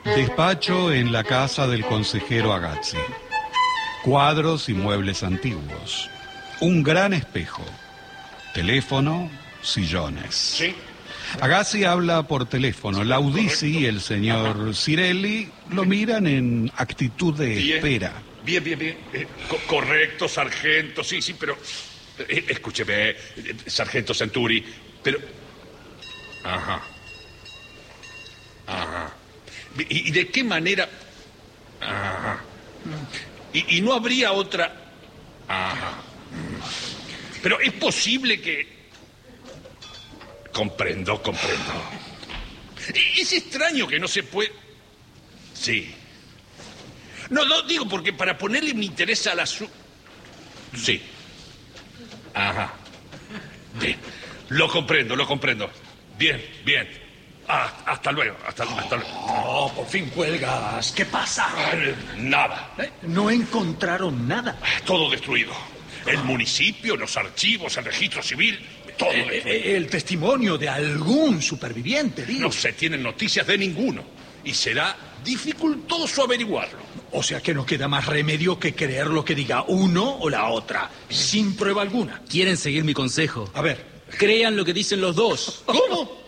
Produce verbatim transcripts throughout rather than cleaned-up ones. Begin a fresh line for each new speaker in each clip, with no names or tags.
Despacho en la casa del consejero Agazzi. Cuadros y muebles antiguos. Un gran espejo. Teléfono, sillones.
¿Sí?
Agazzi habla por teléfono. Laudisi y el señor Cirelli lo miran en actitud de
Bien.
espera.
Bien, bien, bien. Eh, co- correcto, sargento, sí, sí, pero... eh, escúcheme, eh, sargento Centuri, pero... Ajá. Ajá. ¿Y, y de qué manera...? Ajá. Y, y no habría otra... Ajá. Pero es posible que... Comprendo, comprendo. E- Es extraño que no se puede... Sí. No, no, digo porque para ponerle un interés al asunto... Sí. Ajá. Bien. Lo comprendo, lo comprendo. Bien, bien. Ah, hasta luego, hasta, hasta luego.
Oh, por fin cuelgas. ¿Qué pasa?
Eh, Nada.
¿Eh? No encontraron nada.
Todo destruido. El municipio, los archivos, el registro civil, todo
Eh,
destruido.
eh, el testimonio de algún superviviente, digo.
No se tienen noticias de ninguno. Y será dificultoso averiguarlo.
O sea que no queda más remedio que creer lo que diga uno o la otra, sin prueba alguna.
¿Quieren seguir mi consejo?
A ver.
Crean lo que dicen los dos.
¿Cómo?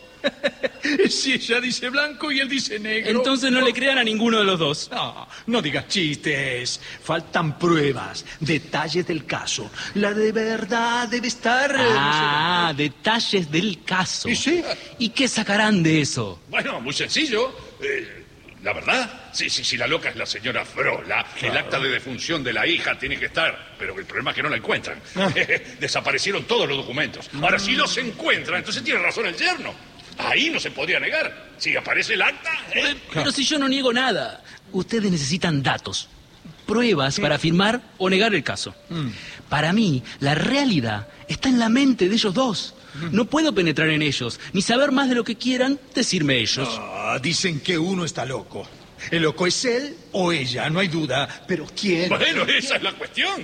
Si ella dice blanco y él dice negro.
Entonces no le crean a ninguno de los dos.
No, no digas chistes. Faltan pruebas, detalles del caso. La de verdad debe estar... eh,
Ah, detalles del caso.
¿Y sí?
¿Y qué sacarán de eso?
Bueno, muy sencillo. Eh, la verdad, sí, sí, sí, la loca es la señora Frola. El acta de defunción de la hija tiene que estar, pero el problema es que no la encuentran. Desaparecieron todos los documentos. Ahora, si los encuentran, entonces tiene razón el yerno. Ahí no se podría negar. Si aparece el acta... ¿eh?
Pero si yo no niego nada, ustedes necesitan datos, pruebas para afirmar o negar el caso. Para mí, la realidad está en la mente de ellos dos. No puedo penetrar en ellos, ni saber más de lo que quieran decirme ellos.
Ah, dicen que uno está loco. El loco es él o ella, no hay duda. Pero ¿quién?
Bueno, esa es la cuestión.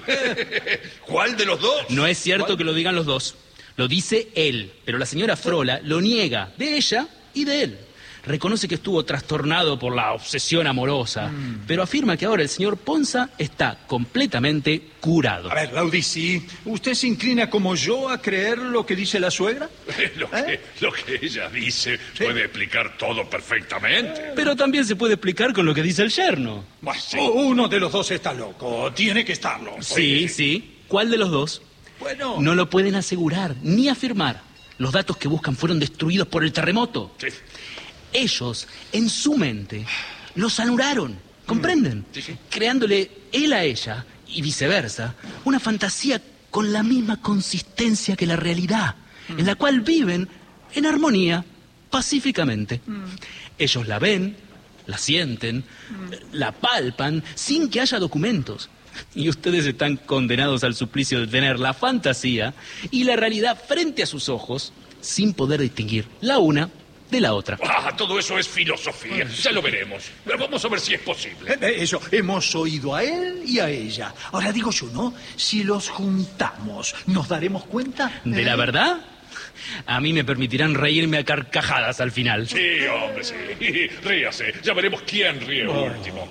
¿Cuál de los dos?
No es cierto que lo digan los dos. Lo dice él, pero la señora Frola lo niega, de ella y de él. Reconoce que estuvo trastornado por la obsesión amorosa, mm. pero afirma que ahora el señor Ponza está completamente curado.
A ver, Laudisi, ¿usted se inclina como yo a creer lo que dice la suegra?
Lo que,
¿Eh?
lo que ella dice puede explicar todo perfectamente.
Pero también se puede explicar con lo que dice el yerno.
Bueno, sí. Uno de los dos está loco, tiene que estarlo.
Sí, sí. ¿Cuál de los dos?
Bueno...
No lo pueden asegurar ni afirmar. Los datos que buscan fueron destruidos por el terremoto.
Sí.
Ellos, en su mente, los anularon, ¿comprenden?
Sí, sí.
Creándole él a ella, y viceversa, una fantasía con la misma consistencia que la realidad, mm. en la cual viven en armonía, pacíficamente. Mm. Ellos la ven, la sienten, mm. la palpan, sin que haya documentos. Y ustedes están condenados al suplicio de tener la fantasía y la realidad frente a sus ojos, sin poder distinguir la una de la otra.
Ah, todo eso es filosofía. Ya lo veremos. Pero vamos a ver si es posible.
Eh, Eso, hemos oído a él y a ella. Ahora digo yo, ¿no? Si los juntamos, ¿nos daremos cuenta?
¿De
¿Eh?
la verdad? A mí me permitirán reírme a carcajadas al final.
Sí, hombre, sí. Ríase. Ya veremos quién ríe
Oh.
último.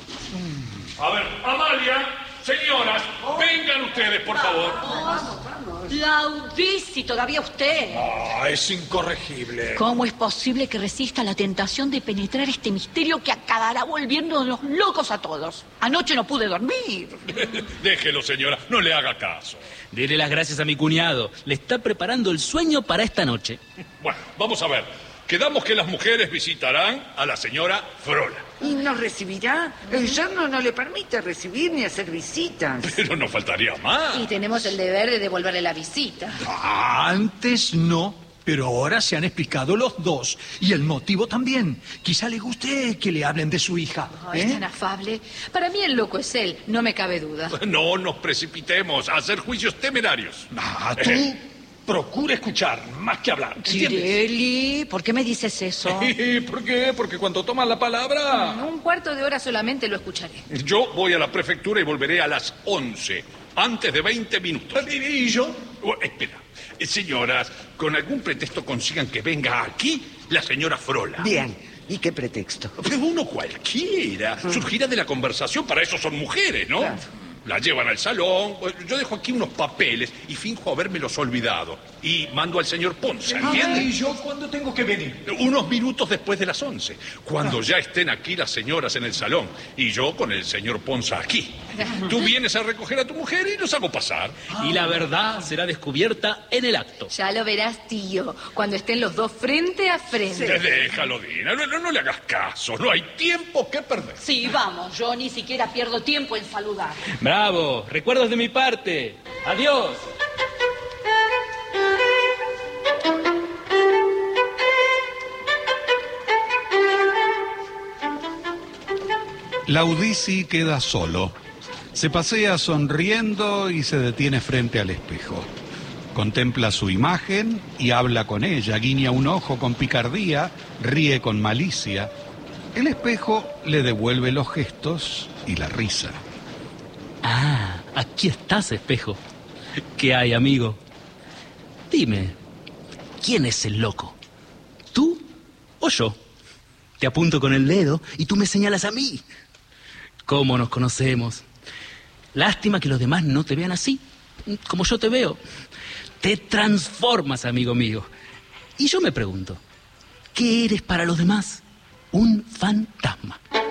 A ver, Amalia, señoras, vengan ustedes, por favor.
Laudisi, todavía usted.
Ah, es incorregible.
¿Cómo es posible que resista la tentación de penetrar este misterio que acabará volviéndonos locos a todos? Anoche no pude dormir.
Déjelo, señora, no le haga caso.
Dele las gracias a mi cuñado. Le está preparando el sueño para esta noche.
Bueno, vamos a ver. Quedamos que las mujeres visitarán a la señora Frola.
¿Y nos recibirá? El yerno no le permite recibir ni hacer visitas.
Pero no faltaría más.
Y tenemos el deber de devolverle la visita.
Ah, antes no, pero ahora se han explicado los dos. Y el motivo también. Quizá le guste que le hablen de su hija.
Oh, es
¿eh?
tan afable. Para mí el loco es él, no me cabe duda.
No nos precipitemos a hacer juicios temerarios.
Ah, tú procura escuchar, más que hablar. ¿Entiendes?
Cirelli, ¿por qué me dices eso?
¿Por qué? Porque cuando tomas la palabra...
Un cuarto de hora solamente lo escucharé.
Yo voy a la prefectura y volveré a las once, antes de veinte minutos.
¿Y yo?
Oh, espera. Eh, Señoras, con algún pretexto consigan que venga aquí la señora Frola.
Bien, ¿Y qué pretexto?
Pero uno cualquiera. Surgirá de la conversación, para eso son mujeres, ¿no?
Claro.
La llevan al salón, yo dejo aquí unos papeles y finjo habérmelos olvidado. Y mando al señor Ponza, ¿entiendes?
¿Y yo cuándo tengo que venir?
Unos minutos después de las once, cuando ya estén aquí las señoras en el salón y yo con el señor Ponza aquí. Tú vienes a recoger a tu mujer y los hago pasar.
Y la verdad será descubierta en el acto.
Ya lo verás, tío, cuando estén los dos frente a frente.
Déjalo, Dina, no, no, no le hagas caso, no hay tiempo que perder.
Sí, vamos, yo ni siquiera pierdo tiempo en saludar.
Bravo, recuerdos de mi parte. Adiós.
Laudisi queda solo. Se pasea sonriendo y se detiene frente al espejo. Contempla su imagen y habla con ella, guiña un ojo con picardía, ríe con malicia. El espejo le devuelve los gestos y la risa.
Ah, aquí estás, espejo. ¿Qué hay, amigo? Dime, ¿quién es el loco? ¿Tú o yo? Te apunto con el dedo y tú me señalas a mí. ¿Cómo nos conocemos? Lástima que los demás no te vean así, como yo te veo. Te transformas, amigo mío. Y yo me pregunto, ¿qué eres para los demás? Un fantasma.